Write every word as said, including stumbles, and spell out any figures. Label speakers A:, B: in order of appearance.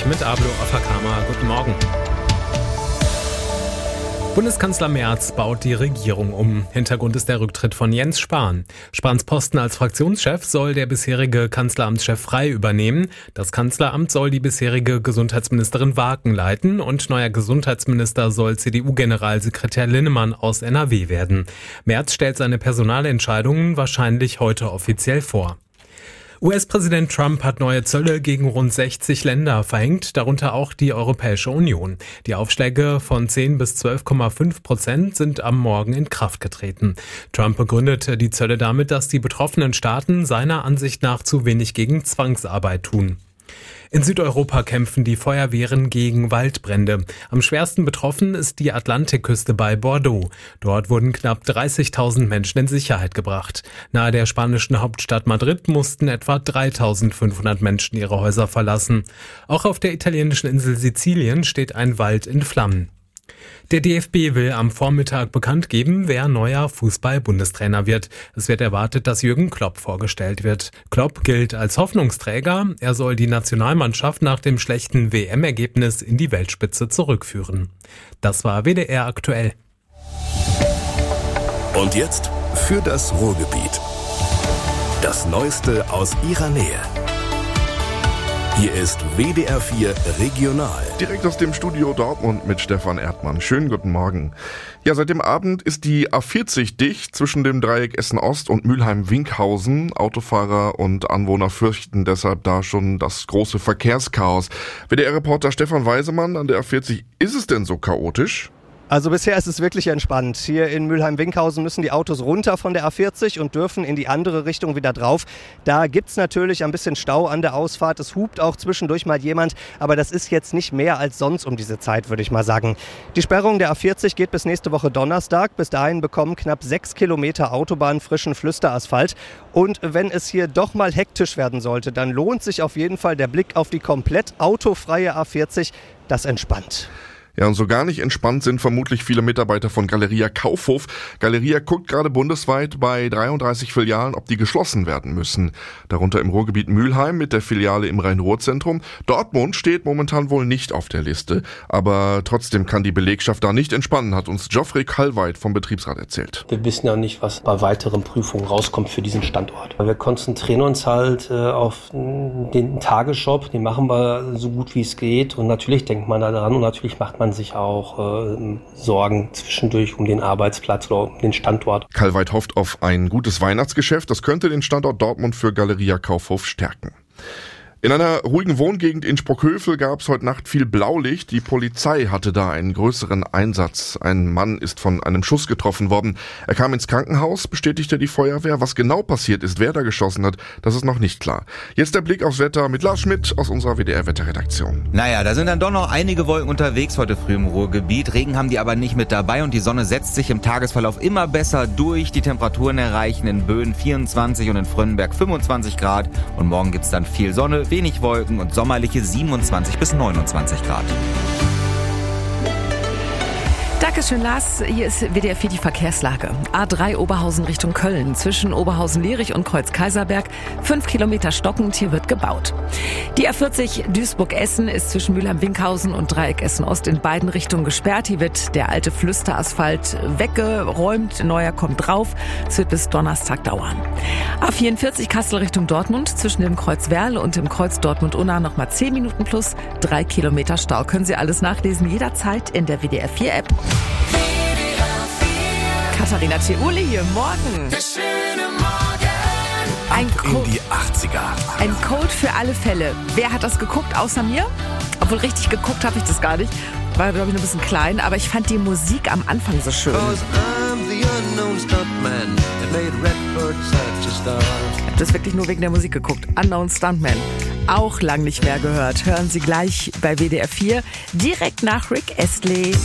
A: mit Ablo Afakama. Guten Morgen. Bundeskanzler Merz baut die Regierung um. Hintergrund ist der Rücktritt von Jens Spahn. Spahns Posten als Fraktionschef soll der bisherige Kanzleramtschef Frey übernehmen. Das Kanzleramt soll die bisherige Gesundheitsministerin Waken leiten und neuer Gesundheitsminister soll C D U-Generalsekretär Linnemann aus N R W werden. Merz stellt seine Personalentscheidungen wahrscheinlich heute offiziell vor. U S-Präsident Trump hat neue Zölle gegen rund sechzig Länder verhängt, darunter auch die Europäische Union. Die Aufschläge von zehn bis zwölf Komma fünf Prozent sind am Morgen in Kraft getreten. Trump begründete die Zölle damit, dass die betroffenen Staaten seiner Ansicht nach zu wenig gegen Zwangsarbeit tun. In Südeuropa kämpfen die Feuerwehren gegen Waldbrände. Am schwersten betroffen ist die Atlantikküste bei Bordeaux. Dort wurden knapp dreißigtausend Menschen in Sicherheit gebracht. Nahe der spanischen Hauptstadt Madrid mussten etwa dreitausendfünfhundert Menschen ihre Häuser verlassen. Auch auf der italienischen Insel Sizilien steht ein Wald in Flammen. Der D F B will am Vormittag bekannt geben, wer neuer Fußball-Bundestrainer wird. Es wird erwartet, dass Jürgen Klopp vorgestellt wird. Klopp gilt als Hoffnungsträger. Er soll die Nationalmannschaft nach dem schlechten W M-Ergebnis in die Weltspitze zurückführen. Das war W D R aktuell.
B: Und jetzt für das Ruhrgebiet. Das Neueste aus ihrer Nähe. Hier ist W D R vier Regional.
C: Direkt aus dem Studio Dortmund mit Stefan Erdmann. Schönen guten Morgen. Ja, seit dem Abend ist die A vierzig dicht zwischen dem Dreieck Essen-Ost und Mülheim-Winkhausen. Autofahrer und Anwohner fürchten deshalb da schon das große Verkehrschaos. W D R-Reporter Stefan Weisemann an der A vierzig. Ist es denn so chaotisch?
D: Also bisher ist es wirklich entspannt. Hier in Mülheim-Winkhausen müssen die Autos runter von der A vierzig und dürfen in die andere Richtung wieder drauf. Da gibt's natürlich ein bisschen Stau an der Ausfahrt. Es hupt auch zwischendurch mal jemand, aber das ist jetzt nicht mehr als sonst um diese Zeit, würde ich mal sagen. Die Sperrung der A vierzig geht bis nächste Woche Donnerstag. Bis dahin bekommen knapp sechs Kilometer Autobahn frischen Flüsterasphalt. Und wenn es hier doch mal hektisch werden sollte, dann lohnt sich auf jeden Fall der Blick auf die komplett autofreie A vierzig. Das entspannt.
C: Ja, und so gar nicht entspannt sind vermutlich viele Mitarbeiter von Galeria Kaufhof. Galeria guckt gerade bundesweit bei dreiunddreißig Filialen, ob die geschlossen werden müssen. Darunter im Ruhrgebiet Mülheim mit der Filiale im Rhein-Ruhr-Zentrum. Dortmund steht momentan wohl nicht auf der Liste. Aber trotzdem kann die Belegschaft da nicht entspannen, hat uns Geoffrey Kallweit vom Betriebsrat erzählt.
E: Wir wissen ja nicht, was bei weiteren Prüfungen rauskommt für diesen Standort. Wir konzentrieren uns halt äh, auf den Tagesjob, den machen wir so gut wie es geht. Und natürlich denkt man da dran und natürlich macht man sich auch äh, Sorgen zwischendurch um den Arbeitsplatz oder um den Standort.
C: Kallweit hofft auf ein gutes Weihnachtsgeschäft. Das könnte den Standort Dortmund für Galeria Kaufhof stärken. In einer ruhigen Wohngegend in Sprockhövel gab es heute Nacht viel Blaulicht. Die Polizei hatte da einen größeren Einsatz. Ein Mann ist von einem Schuss getroffen worden. Er kam ins Krankenhaus, bestätigte die Feuerwehr. Was genau passiert ist, wer da geschossen hat, das ist noch nicht klar. Jetzt der Blick aufs Wetter mit Lars Schmidt aus unserer W D R-Wetterredaktion.
F: Naja, da sind dann doch noch einige Wolken unterwegs heute früh im Ruhrgebiet. Regen haben die aber nicht mit dabei und die Sonne setzt sich im Tagesverlauf immer besser durch. Die Temperaturen erreichen in Böen vierundzwanzig und in Frönnenberg fünfundzwanzig Grad. Und morgen gibt's dann viel Sonne, wenig Wolken und sommerliche siebenundzwanzig bis neunundzwanzig Grad.
G: Dankeschön, Lars. Hier ist W D R vier die Verkehrslage. A drei Oberhausen Richtung Köln. Zwischen Oberhausen-Lierich und Kreuz-Kaiserberg. Fünf Kilometer stockend. Hier wird gebaut. Die A vierzig Duisburg-Essen ist zwischen Mülheim-Winkhausen und Dreieck Essen-Ost in beiden Richtungen gesperrt. Hier wird der alte Flüsterasphalt weggeräumt. Neuer kommt drauf. Es wird bis Donnerstag dauern. A vierundvierzig Kassel Richtung Dortmund. Zwischen dem Kreuz Werl und dem Kreuz Dortmund-Unna nochmal zehn Minuten plus. Drei Kilometer Stau. Können Sie alles nachlesen jederzeit in der W D R vier App. Katharina Theuli hier, morgen. Ein
B: Code, in die achtziger.
G: Ein Code für alle Fälle. Wer hat das geguckt, außer mir? Obwohl richtig geguckt habe ich das gar nicht. War, glaube ich, ein bisschen klein, aber ich fand die Musik am Anfang so schön. Ich habe das wirklich nur wegen der Musik geguckt. Unknown Stuntman. Auch lang nicht mehr gehört. Hören Sie gleich bei W D R vier direkt nach Rick Astley.